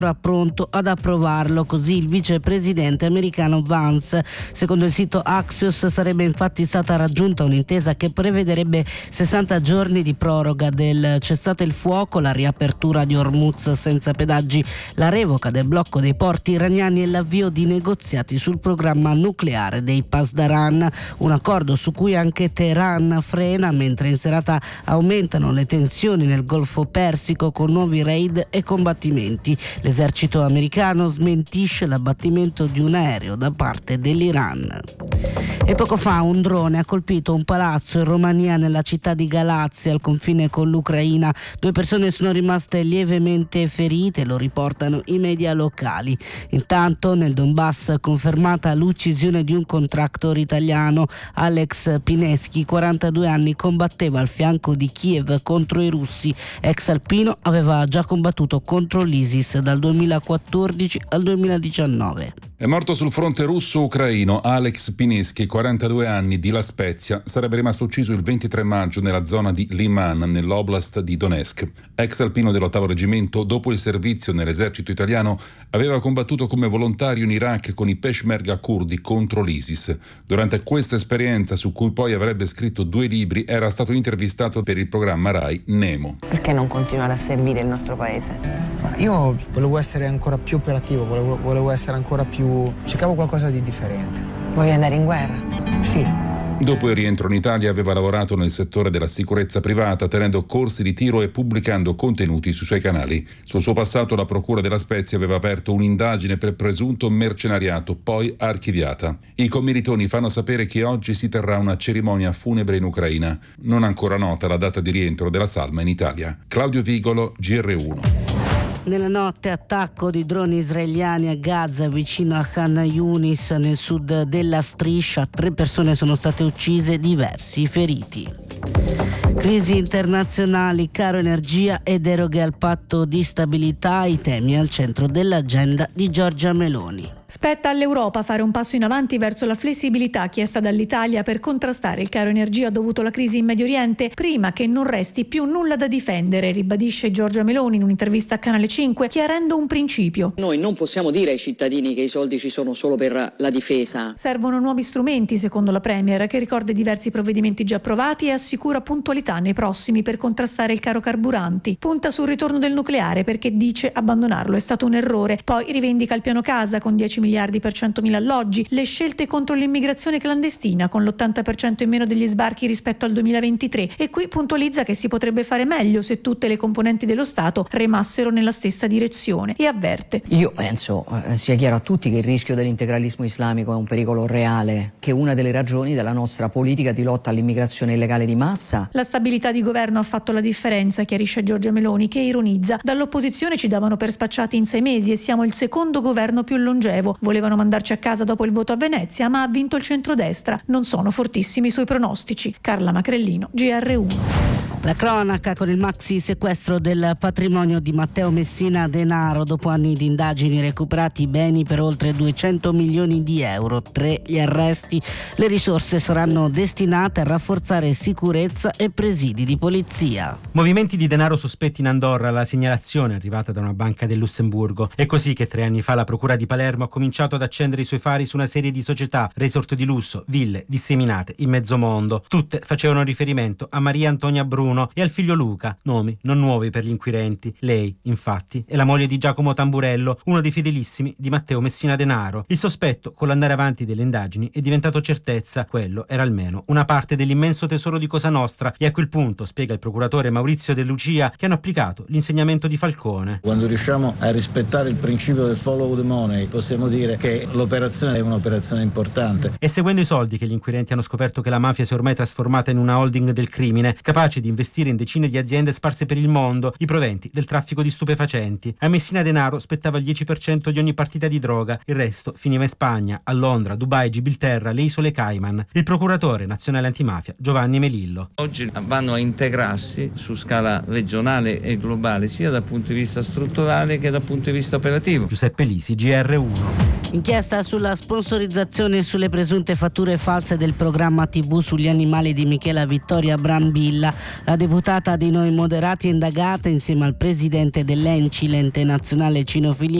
pronto ad approvarlo, così il vicepresidente americano Vance. Secondo il sito Axios sarebbe infatti stata raggiunta un'intesa che prevederebbe 60 giorni di proroga del cessate il fuoco, la riapertura di Hormuz senza pedaggi, la revoca del blocco dei porti iraniani e l'avvio di negoziati sul programma nucleare dei Pasdaran, un accordo su cui anche Teheran frena, mentre in serata aumentano le tensioni nel Golfo Persico con nuovi raid e combattimenti. L'esercito americano smentisce l'abbattimento di un aereo da parte dell'Iran. E poco fa un drone ha colpito un palazzo in Romania, nella città di Galazia, al confine con l'Ucraina. 2 persone sono rimaste lievemente ferite, lo riportano i media locali. Intanto nel Donbass confermata l'uccisione di un contractor italiano. Alex Pineschi, 42 anni, combatteva al fianco di Kiev contro i russi. Ex alpino, aveva già combattuto contro l'ISIS dal 2014 al 2019. È morto sul fronte russo-ucraino Alex Pineschi, 42 anni, di La Spezia. Sarebbe rimasto ucciso il 23 maggio nella zona di Liman, nell'oblast di Donetsk. Ex alpino dell'8° reggimento, dopo il servizio nell'esercito italiano, aveva combattuto come volontario in Iraq con i Peshmerga curdi contro l'ISIS. Durante questa esperienza, su cui poi avrebbe scritto 2 libri, era stato intervistato per il programma Rai Nemo. Perché non continuare a servire il nostro paese? Io volevo essere ancora più operativo, volevo essere ancora più... cercavo qualcosa di differente. Vuoi andare in guerra? Sì. Dopo il rientro in Italia aveva lavorato nel settore della sicurezza privata, tenendo corsi di tiro e pubblicando contenuti sui suoi canali. Sul suo passato la Procura della Spezia aveva aperto un'indagine per presunto mercenariato, poi archiviata. I commilitoni fanno sapere che oggi si terrà una cerimonia funebre in Ucraina. Non ancora nota la data di rientro della salma in Italia. Claudio Vigolo, GR1. Nella notte attacco di droni israeliani a Gaza, vicino a Khan Yunis, nel sud della striscia. 3 persone sono state uccise, diversi feriti. Crisi internazionali, caro energia e deroghe al patto di stabilità, i temi al centro dell'agenda di Giorgia Meloni. Spetta all'Europa fare un passo in avanti verso la flessibilità chiesta dall'Italia per contrastare il caro energia dovuto alla crisi in Medio Oriente, prima che non resti più nulla da difendere, ribadisce Giorgia Meloni in un'intervista a Canale 5, chiarendo un principio. Noi non possiamo dire ai cittadini che i soldi ci sono solo per la difesa. Servono nuovi strumenti, secondo la Premier, che ricorda diversi provvedimenti già approvati e assicura puntualità nei prossimi per contrastare il caro carburanti. Punta sul ritorno del nucleare perché dice abbandonarlo è stato un errore. Poi rivendica il piano casa con 10 miliardi per 100.000 alloggi, le scelte contro l'immigrazione clandestina con l'80% in meno degli sbarchi rispetto al 2023, e qui puntualizza che si potrebbe fare meglio se tutte le componenti dello Stato remassero nella stessa direzione e avverte. Io penso sia chiaro a tutti che il rischio dell'integralismo islamico è un pericolo reale, che è una delle ragioni della nostra politica di lotta all'immigrazione illegale di massa. La stabilità di governo ha fatto la differenza, chiarisce Giorgia Meloni, che ironizza: dall'opposizione ci davano per spacciati in 6 mesi e siamo il secondo governo più longevo. Volevano mandarci a casa dopo il voto a Venezia, ma ha vinto il centrodestra. Non sono fortissimi i suoi pronostici. Carla Macrellino, GR1. La cronaca con il maxi sequestro del patrimonio di Matteo Messina Denaro. Dopo anni di indagini, recuperati beni per oltre 200 milioni di euro. 3 gli arresti. Le risorse saranno destinate a rafforzare sicurezza e presidi di polizia. Movimenti di denaro sospetti in Andorra, la segnalazione arrivata da una banca del Lussemburgo. È così che 3 anni fa la Procura di Palermo ha cominciato ad accendere i suoi fari su una serie di società, resort di lusso, ville disseminate in mezzo mondo. Tutte facevano riferimento a Maria Antonia Bruno e al figlio Luca, nomi non nuovi per gli inquirenti. Lei, infatti, è la moglie di Giacomo Tamburello, uno dei fedelissimi di Matteo Messina Denaro. Il sospetto, con l'andare avanti delle indagini, è diventato certezza. Quello era almeno una parte dell'immenso tesoro di Cosa Nostra, e a quel punto, spiega il procuratore Maurizio De Lucia, che hanno applicato l'insegnamento di Falcone. Quando riusciamo a rispettare il principio del follow the money, possiamo dire che l'operazione è un'operazione importante. E seguendo i soldi che gli inquirenti hanno scoperto che la mafia si è ormai trasformata in una holding del crimine, capace di investire in decine di aziende sparse per il mondo i proventi del traffico di stupefacenti. A Messina Denaro spettava il 10% di ogni partita di droga, il resto finiva in Spagna, a Londra, Dubai, Gibilterra, le isole Cayman. Il procuratore nazionale antimafia Giovanni Melillo. Oggi vanno a integrarsi su scala regionale e globale, sia dal punto di vista strutturale che dal punto di vista operativo. Giuseppe Lisi, GR1. Inchiesta sulla sponsorizzazione e sulle presunte fatture false del programma TV sugli animali di Michela Vittoria Brambilla. La deputata di Noi Moderati è indagata insieme al presidente dell'ENCI, l'ente nazionale cinofilia,